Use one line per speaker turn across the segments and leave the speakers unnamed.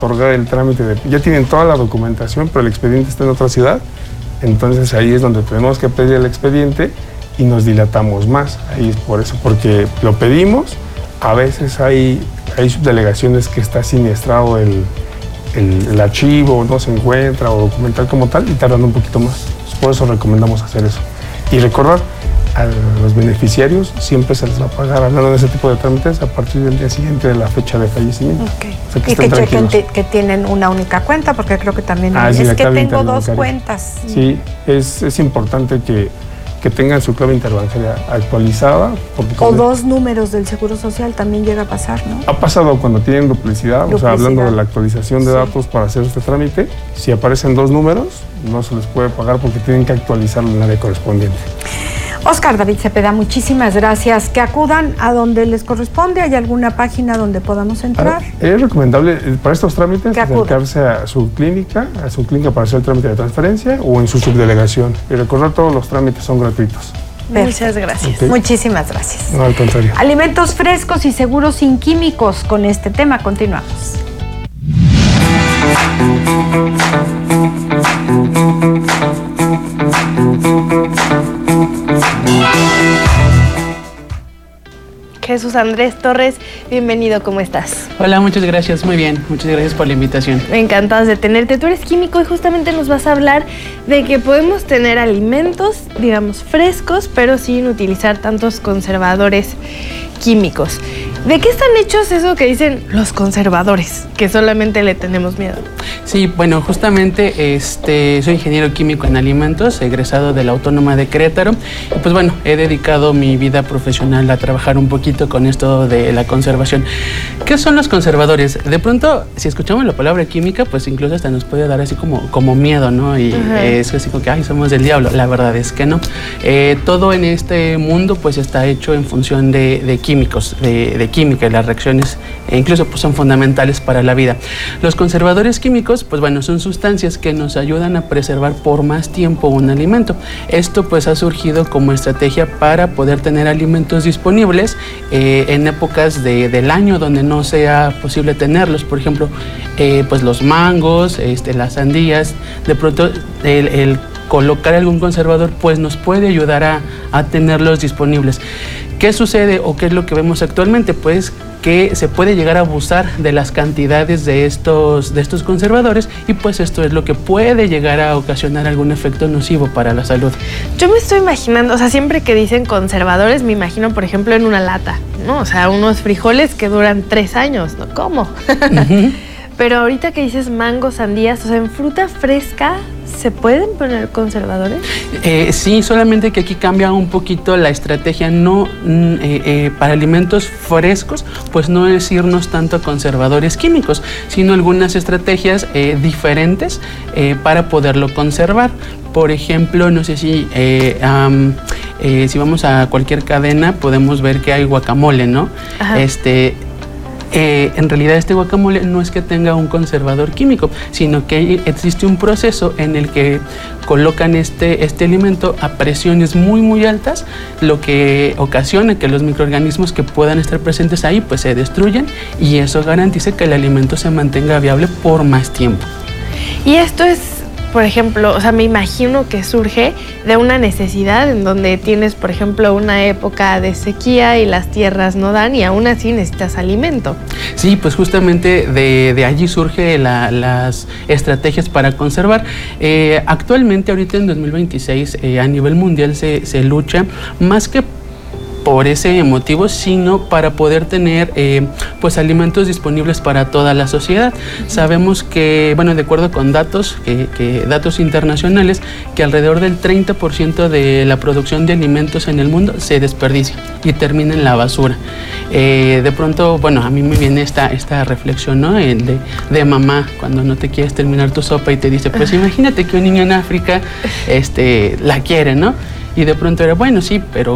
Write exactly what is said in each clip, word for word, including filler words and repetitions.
otorgar el trámite de, ya tienen toda la documentación, pero el expediente está en otra ciudad, entonces ahí es donde tenemos que pedir el expediente y nos dilatamos más. Ahí es por eso, porque lo pedimos, a veces hay, hay subdelegaciones que está siniestrado el, el, el archivo, no se encuentra, o documental como tal, y tardan un poquito más. Por eso recomendamos hacer eso. Y recordar, a los beneficiarios siempre se les va a pagar, hablando de ese tipo de trámites, a partir del día siguiente de la fecha de fallecimiento.
Okay.
O sea, que
y que chequen
tranquilos.
que tienen una única cuenta, porque creo que también
Ah,
es
sí,
que tengo dos cuentas.
Sí, es, es importante que, que tengan su clave interbancaria actualizada. Porque
o dos números del Seguro Social también llega a pasar, ¿no?
Ha pasado cuando tienen duplicidad, duplicidad. O sea, hablando de la actualización de sí. datos para hacer este trámite, si aparecen dos números, no se les puede pagar porque tienen que actualizarlo en el área correspondiente.
Óscar David Cepeda, muchísimas gracias. Que acudan a donde les corresponde. ¿Hay alguna página donde podamos entrar?
Ah, es recomendable para estos trámites acercarse a su clínica, a su clínica para hacer el trámite de transferencia o en su subdelegación. Y recordar, todos los trámites son gratuitos.
Perfecto. Muchas gracias. Okay. Muchísimas gracias.
No, al contrario.
Alimentos frescos y seguros sin químicos. Con este tema continuamos.
Jesús Andrés Torres, bienvenido, ¿cómo estás?
Hola, muchas gracias, muy bien, muchas gracias por la invitación.
Encantados de tenerte. Tú eres químico y justamente nos vas a hablar de que podemos tener alimentos, digamos, frescos, pero sin utilizar tantos conservadores químicos. ¿De qué están hechos eso que dicen los conservadores, que solamente le tenemos miedo?
Sí, bueno, justamente este, soy ingeniero químico en alimentos, egresado de la Autónoma de Querétaro. Y pues bueno, he dedicado mi vida profesional a trabajar un poquito con esto de la conservación. ¿Qué son los conservadores? De pronto, si escuchamos la palabra química, pues incluso hasta nos puede dar así como, como miedo, ¿no? Y uh-huh. es así como que, ay, somos del diablo. La verdad es que no. Eh, todo en este mundo pues está hecho en función de, de químicos, de, de química, y las reacciones e incluso pues, son fundamentales para la vida. Los conservadores químicos, pues bueno, son sustancias que nos ayudan a preservar por más tiempo un alimento. Esto pues ha surgido como estrategia para poder tener alimentos disponibles eh, en épocas de, del año donde no sea posible tenerlos. Por ejemplo, eh, pues los mangos, este, las sandías, de pronto el, el colocar algún conservador pues nos puede ayudar a, a tenerlos disponibles. ¿Qué sucede o qué es lo que vemos actualmente? Pues que se puede llegar a abusar de las cantidades de estos, de estos conservadores y pues esto es lo que puede llegar a ocasionar algún efecto nocivo para la salud.
Yo me estoy imaginando, o sea, siempre que dicen conservadores me imagino, por ejemplo, en una lata, ¿no? O sea, unos frijoles que duran tres años, ¿no? ¿Cómo? Uh-huh. Pero ahorita que dices mango, sandías, o sea, en fruta fresca, ¿se pueden poner conservadores?
Eh, sí, solamente que aquí cambia un poquito la estrategia. No, eh, eh, para alimentos frescos, pues no es irnos tanto a conservadores químicos, sino algunas estrategias eh, diferentes eh, para poderlo conservar. Por ejemplo, no sé si, eh, um, eh, si vamos a cualquier cadena, podemos ver que hay guacamole, ¿no? Ajá. Este... Eh, en realidad este guacamole no es que tenga un conservador químico, sino que existe un proceso en el que colocan este, este alimento a presiones muy muy altas, lo que ocasiona que los microorganismos que puedan estar presentes ahí pues se destruyen y eso garantiza que el alimento se mantenga viable por más tiempo.
Y esto es, por ejemplo, o sea, me imagino que surge de una necesidad en donde tienes, por ejemplo, una época de sequía y las tierras no dan y aún así necesitas alimento.
Sí, pues justamente de, de allí surge la, las estrategias para conservar. Eh, actualmente, ahorita en dos mil veintiséis, eh, a nivel mundial se, se lucha más que por ese motivo, sino para poder tener eh, pues alimentos disponibles para toda la sociedad. Uh-huh. Sabemos que, bueno, de acuerdo con datos, que, que datos internacionales, que alrededor del treinta por ciento de la producción de alimentos en el mundo se desperdicia y termina en la basura. Eh, de pronto, bueno, a mí me viene esta, esta reflexión, ¿no? El de, de mamá, cuando no te quieres terminar tu sopa y te dice, pues imagínate que un niño en África este, la quiere, ¿no? Y de pronto era, bueno, sí, pero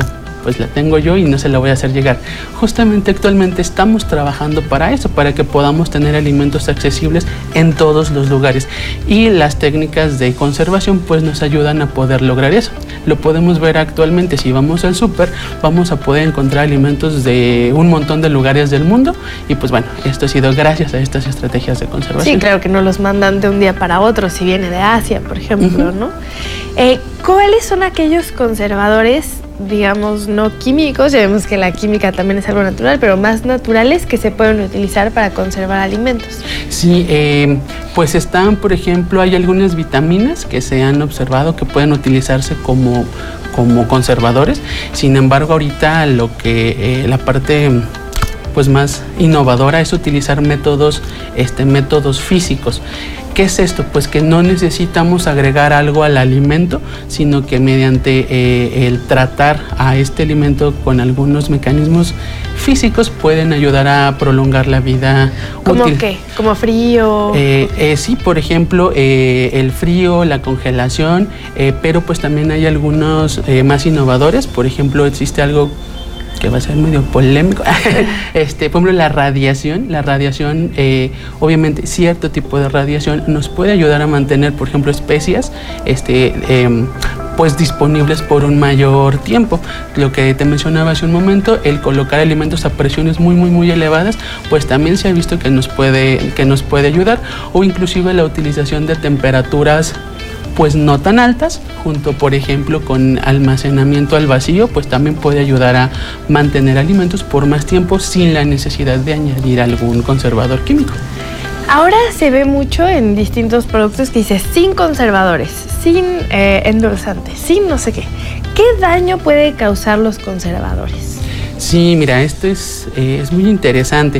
pues la tengo yo y no se la voy a hacer llegar. Justamente actualmente estamos trabajando para eso, para que podamos tener alimentos accesibles en todos los lugares. Y las técnicas de conservación pues nos ayudan a poder lograr eso. Lo podemos ver actualmente, si vamos al súper, vamos a poder encontrar alimentos de un montón de lugares del mundo y pues bueno, esto ha sido gracias a estas estrategias de conservación.
Sí, claro que no los mandan de un día para otro, si viene de Asia, por ejemplo, uh-huh. ¿no? Eh, ¿Cuáles son aquellos conservadores, digamos, no químicos? Ya vemos que la química también es algo natural, pero más naturales que se pueden utilizar para conservar alimentos.
Sí, eh, pues están, por ejemplo, hay algunas vitaminas que se han observado que pueden utilizarse como, como conservadores. Sin embargo, ahorita lo que eh, la parte pues más innovadora es utilizar métodos, este, métodos físicos. ¿Qué es esto? Pues que no necesitamos agregar algo al alimento, sino que mediante eh, el tratar a este alimento con algunos mecanismos físicos pueden ayudar a prolongar la vida
útil.
¿Cómo
qué? ¿Como frío?
Eh, eh, sí, por ejemplo, eh, el frío, la congelación, eh, pero pues también hay algunos eh, más innovadores. Por ejemplo, existe algo que va a ser medio polémico, este, por ejemplo, la radiación, la radiación, eh, obviamente cierto tipo de radiación nos puede ayudar a mantener, por ejemplo, especias, este, eh, pues disponibles por un mayor tiempo. Lo que te mencionaba hace un momento, el colocar alimentos a presiones muy, muy, muy elevadas, pues también se ha visto que nos puede, que nos puede ayudar, o inclusive la utilización de temperaturas pues no tan altas, junto por ejemplo con almacenamiento al vacío, pues también puede ayudar a mantener alimentos por más tiempo sin la necesidad de añadir algún conservador químico.
Ahora se ve mucho en distintos productos que dice sin conservadores, sin eh, endulzantes, sin no sé qué. ¿Qué daño puede causar los conservadores?
Sí, mira, esto es, eh, es muy interesante.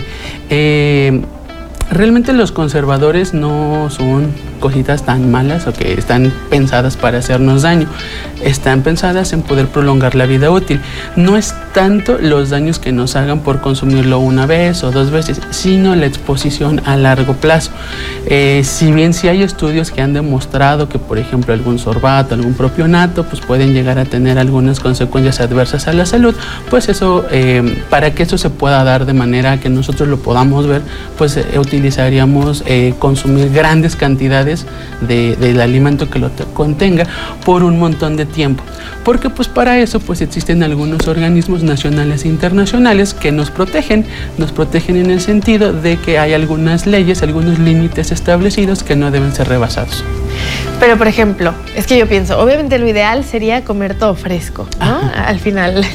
Eh, Realmente los conservadores no son cositas tan malas o que están pensadas para hacernos daño. Están pensadas en poder prolongar la vida útil. No es tanto los daños que nos hagan por consumirlo una vez o dos veces, sino la exposición a largo plazo. Eh, si bien sí hay estudios que han demostrado que, por ejemplo, algún sorbato, algún propionato, pues pueden llegar a tener algunas consecuencias adversas a la salud, pues eso, eh, para que eso se pueda dar de manera que nosotros lo podamos ver, pues eh, utilizaríamos eh, consumir grandes cantidades de, del alimento que lo contenga por un montón de tiempo, porque pues para eso pues existen algunos organismos nacionales e internacionales que nos protegen, nos protegen en el sentido de que hay algunas leyes, algunos límites establecidos que no deben ser rebasados.
Pero, por ejemplo, es que yo pienso, obviamente lo ideal sería comer todo fresco, ¿no? Ajá. Al final,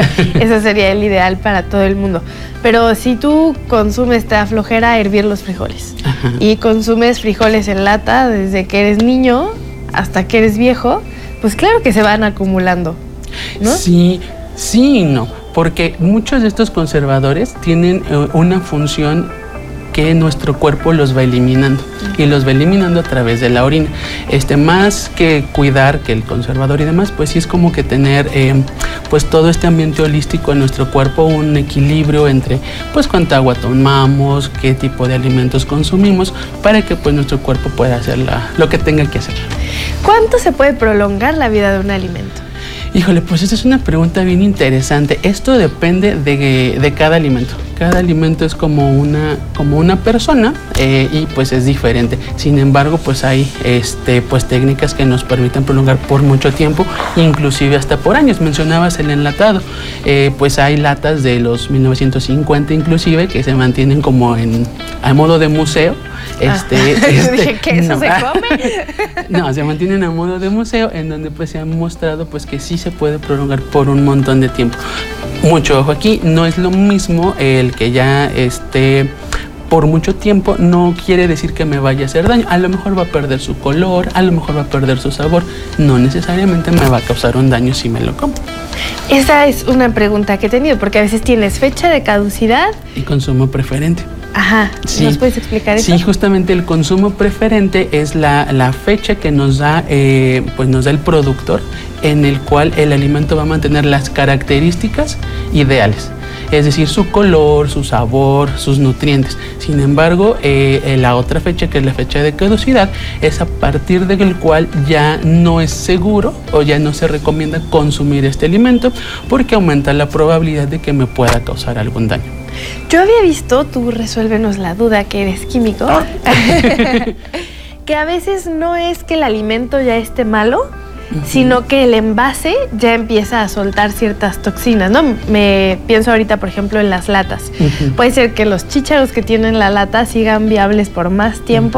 eso sería el ideal para todo el mundo. Pero si tú consumes, te da flojera hervir los frijoles. Ajá. Y consumes frijoles en lata desde que eres niño hasta que eres viejo, pues claro que se van acumulando, ¿no?
Sí, sí y no, porque muchos de estos conservadores tienen eh, una función que nuestro cuerpo los va eliminando y los va eliminando a través de la orina. Este, más que cuidar que el conservador y demás, pues sí es como que tener eh, pues todo este ambiente holístico en nuestro cuerpo, un equilibrio entre pues cuánta agua tomamos, qué tipo de alimentos consumimos, para que pues nuestro cuerpo pueda hacer la, lo que tenga que hacer.
¿Cuánto se puede prolongar la vida de un alimento?
Híjole, pues esta es una pregunta bien interesante. Esto depende de, de cada alimento. Cada alimento es como una, como una persona eh, y pues es diferente. Sin embargo, pues hay este, pues, técnicas que nos permiten prolongar por mucho tiempo, inclusive hasta por años. Mencionabas el enlatado. Eh, pues hay latas de los mil novecientos cincuenta inclusive que se mantienen como en, a modo de museo. Este,
ah,
este,
dije que eso
no.
se come.
No, se mantienen a modo de museo, en donde pues se han mostrado pues que sí se puede prolongar por un montón de tiempo. Mucho ojo aquí, no es lo mismo el que ya esté por mucho tiempo, no quiere decir que me vaya a hacer daño. A lo mejor va a perder su color, a lo mejor va a perder su sabor, no necesariamente me va a causar un daño si me lo como.
Esa es una pregunta que he tenido, porque a veces tienes fecha de caducidad
y consumo preferente.
Ajá, sí. ¿Nos puedes explicar eso?
Sí, justamente el consumo preferente es la, la fecha que nos da, eh, pues nos da el productor, en el cual el alimento va a mantener las características ideales. es decir, su color, su sabor, sus nutrientes. Sin embargo, eh, la otra fecha, que es la fecha de caducidad, es a partir del cual ya no es seguro o ya no se recomienda consumir este alimento porque aumenta la probabilidad de que me pueda causar algún daño.
Yo había visto, tú resuélvenos la duda que eres químico, que a veces no es que el alimento ya esté malo, uh-huh, sino que el envase ya empieza a soltar ciertas toxinas, ¿no? Me pienso ahorita, por ejemplo, en las latas. Uh-huh. Puede ser que los chícharos que tienen la lata sigan viables por más tiempo,